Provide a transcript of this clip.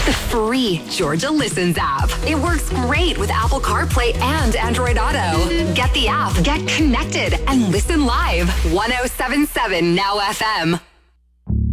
the free Georgia Listens app. It works great with Apple CarPlay and Android Auto. Get the app, get connected, and listen live. 107.7 Now FM.